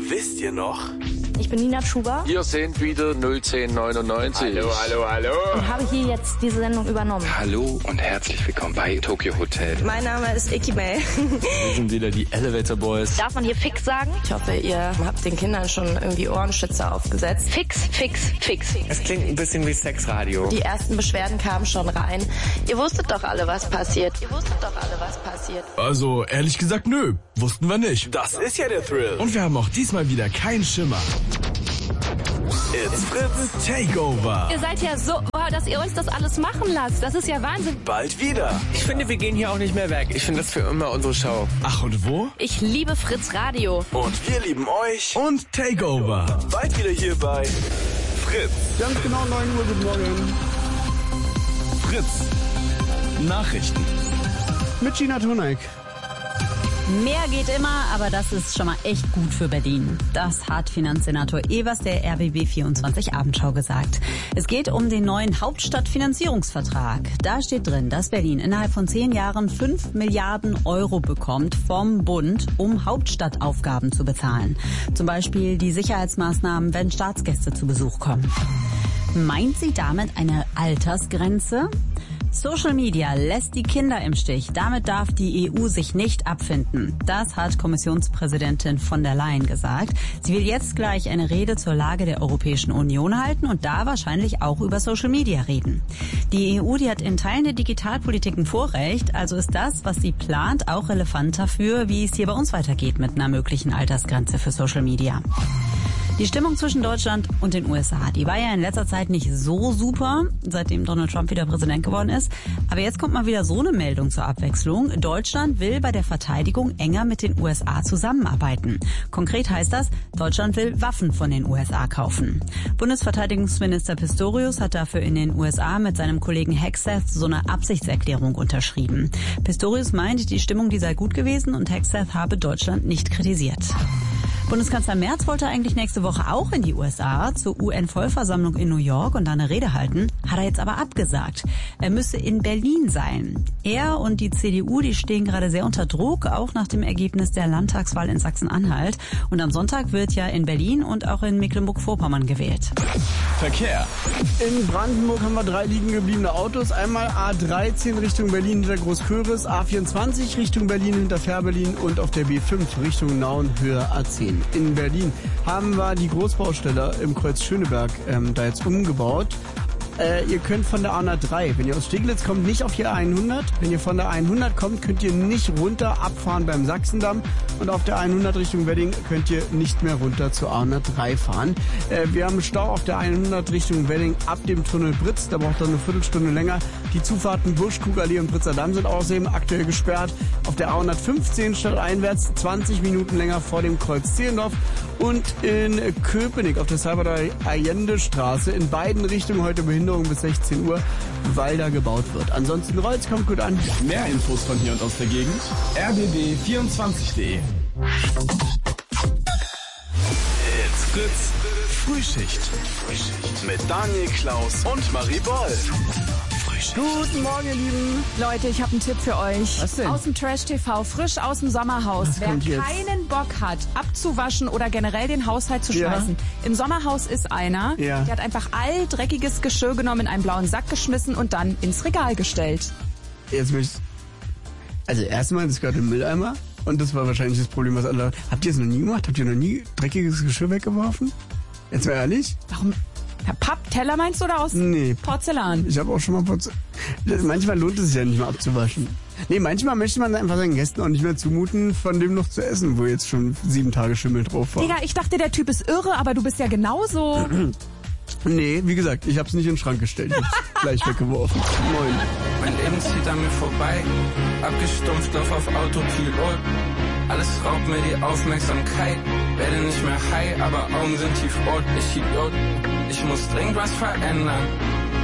Wisst ihr noch? Ich bin Nina Schuber. Hier sind wieder 01099. Hallo. Und habe hier jetzt diese Sendung übernommen. Hallo und herzlich willkommen bei Tokyo Hotel. Mein Name ist Icky May. Wir sind wieder die Elevator Boys. Darf man hier fix sagen? Ich hoffe, ihr habt den Kindern schon irgendwie Ohrenschützer aufgesetzt. Fix. Es klingt ein bisschen wie Sexradio. Die ersten Beschwerden kamen schon rein. Ihr wusstet doch alle, was passiert. Also, ehrlich gesagt, nö. Wussten wir nicht. Das ist ja der Thrill. Und wir haben auch diesmal wieder keinen Schimmer. It's Fritz Takeover. Ihr seid ja so, dass ihr uns das alles machen lasst. Das ist ja Wahnsinn. bald wieder. Ich finde, wir gehen hier auch nicht mehr weg. Ich finde das für immer unsere Show. Ach, und wo? Ich liebe Fritz Radio. Und wir lieben euch. Und Takeover. Bald wieder hier bei Fritz. Ganz genau 9 Uhr, guten Morgen. Fritz. Nachrichten. Mit Gina Tonek. Mehr geht immer, aber das ist schon mal echt gut für Berlin. Das hat Finanzsenator Evers der RBB24 Abendschau gesagt. Es geht um den neuen Hauptstadtfinanzierungsvertrag. Da steht drin, dass Berlin innerhalb von 10 Jahren 5 Milliarden Euro bekommt vom Bund, um Hauptstadtaufgaben zu bezahlen. Zum Beispiel die Sicherheitsmaßnahmen, wenn Staatsgäste zu Besuch kommen. Meint sie damit eine Altersgrenze? Social Media lässt die Kinder im Stich. Damit darf die EU sich nicht abfinden. Das hat Kommissionspräsidentin von der Leyen gesagt. Sie will jetzt gleich eine Rede zur Lage der Europäischen Union halten und da wahrscheinlich auch über Social Media reden. Die EU, die hat in Teilen der Digitalpolitik ein Vorrecht. Also ist das, was sie plant, auch relevant dafür, wie es hier bei uns weitergeht mit einer möglichen Altersgrenze für Social Media. Die Stimmung zwischen Deutschland und den USA, die war ja in letzter Zeit nicht so super, seitdem Donald Trump wieder Präsident geworden ist. Aber jetzt kommt mal wieder so eine Meldung zur Abwechslung. Deutschland will bei der Verteidigung enger mit den USA zusammenarbeiten. Konkret heißt das, Deutschland will Waffen von den USA kaufen. Bundesverteidigungsminister Pistorius hat dafür in den USA mit seinem Kollegen Hegseth so eine Absichtserklärung unterschrieben. Pistorius meint, die Stimmung, die sei gut gewesen und Hegseth habe Deutschland nicht kritisiert. Bundeskanzler Merz wollte eigentlich nächste Woche auch in die USA zur UN-Vollversammlung in New York und da eine Rede halten, hat er jetzt aber abgesagt. Er müsse in Berlin sein. Er und die CDU, die stehen gerade sehr unter Druck, auch nach dem Ergebnis der Landtagswahl in Sachsen-Anhalt. Und am Sonntag wird ja in Berlin und auch in Mecklenburg-Vorpommern gewählt. Verkehr. In Brandenburg haben wir 3 liegen gebliebene Autos. Einmal A13 Richtung Berlin hinter Großköris, A24 Richtung Berlin hinter Fährberlin und auf der B5 Richtung Nauen Höhe A10. In Berlin haben wir die Großbaustelle im Kreuz Schöneberg da jetzt umgebaut. Ihr könnt von der A103, wenn ihr aus Steglitz kommt, nicht auf die A100. Wenn ihr von der A100 kommt, könnt ihr nicht runter abfahren beim Sachsendamm. Und auf der A100 Richtung Wedding könnt ihr nicht mehr runter zur A103 fahren. Wir haben Stau auf der A100 Richtung Wedding ab dem Tunnel Britz. Da braucht ihr eine Viertelstunde länger. Die Zufahrten Busch, Kugallee und Britzer Damm sind außerdem aktuell gesperrt. Auf der A115 stadteinwärts 20 Minuten länger vor dem Kreuz Zehlendorf. Und in Köpenick auf der Salvador Allende Straße in beiden Richtungen heute Behinderung bis 16 Uhr, weil da gebaut wird. Ansonsten Reutz kommt gut an. Mehr Infos von hier und aus der Gegend. rbb24.de. It's Fritz Frühschicht. Mit Daniel Klaus und Marie Boll. Guten Morgen, ihr Lieben. Leute, ich habe einen Tipp für euch. Was denn? Aus dem Trash-TV, frisch aus dem Sommerhaus. Was Wer kommt jetzt? keinen Bock hat, abzuwaschen oder generell den Haushalt zu Ja. schmeißen. Im Sommerhaus ist einer, Ja. der hat einfach all dreckiges Geschirr genommen, in einen blauen Sack geschmissen und dann ins Regal gestellt. Jetzt möchte Also erstmal, das gehört im Mülleimer. Und das war wahrscheinlich das Problem, was alle... Habt ihr es noch nie gemacht? Habt ihr noch nie dreckiges Geschirr weggeworfen? Jetzt mal ehrlich? Warum? Pappteller meinst du oder aus Nee. Porzellan? Ich habe auch schon mal Manchmal lohnt es sich ja nicht mal abzuwaschen. Nee, manchmal möchte man einfach seinen Gästen auch nicht mehr zumuten, von dem noch zu essen, wo jetzt schon 7 Tage Schimmel drauf war. Digga, ich dachte, der Typ ist irre, aber du bist ja genauso. Nee, wie gesagt, ich hab's nicht in den Schrank gestellt. Ich hab's gleich weggeworfen. Moin. Mein Leben zieht an mir vorbei. Abgestumpft, lauf auf Autopilot. Alles raubt mir die Aufmerksamkeit. Werde nicht mehr high, aber Augen sind tiefrot. Ich Idiot. Ich muss dringend was verändern.